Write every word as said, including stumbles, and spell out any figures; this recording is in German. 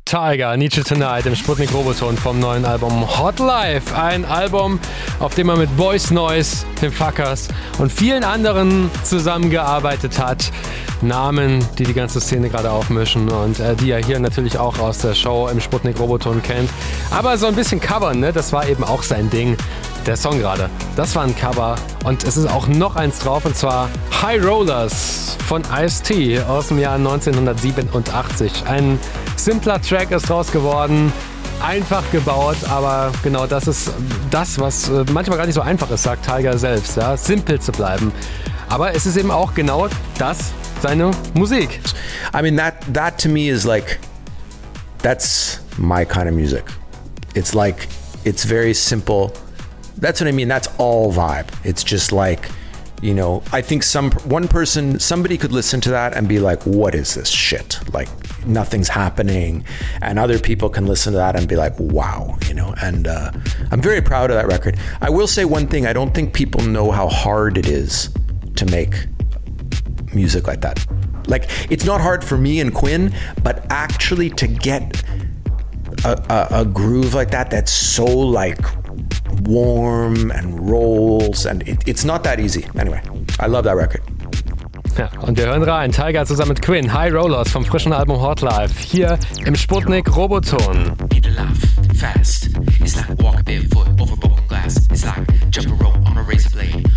Tiger, Need You Tonight im Sputnik Roboton vom neuen Album Hot Life. Ein Album, auf dem er mit Boys Noize, den Fuckers und vielen anderen zusammengearbeitet hat. Namen, die die ganze Szene gerade aufmischen und äh, die er hier natürlich auch aus der Show im Sputnik Roboton kennt. Aber so ein bisschen covern, ne? Das war eben auch sein Ding. Der Song gerade, das war ein Cover und es ist auch noch eins drauf und zwar High Rollers von Ice-T aus dem Jahr neunzehnhundertsiebenundachtzig. Ein simpler Track ist draus geworden, einfach gebaut, aber genau das ist das, was manchmal gar nicht so einfach ist, sagt Tiger selbst, ja? Simpel zu bleiben. Aber es ist eben auch genau das, seine Musik. I mean, that, that to me is like, that's my kind of music. It's like, it's very simple. That's what I mean. That's all vibe. It's just like, you know, I think some one person, somebody could listen to that and be like, what is this shit? Like, nothing's happening. And other people can listen to that and be like, wow, you know, and uh, I'm very proud of that record. I will say one thing. I don't think people know how hard it is to make music like that. Like, it's not hard for me and Quinn, but actually to get a, a, a groove like that, that's so like warm and rolls and it, it's not that easy. Anyway, I love that record. Ja, und wir hören rein. Tiger zusammen mit Quinn, High Rollers vom frischen Album Hot Life, hier im Sputnik Roboton. People laugh fast. It's like walk a barefoot over broken glass. It's like jump a rope on a razor blade.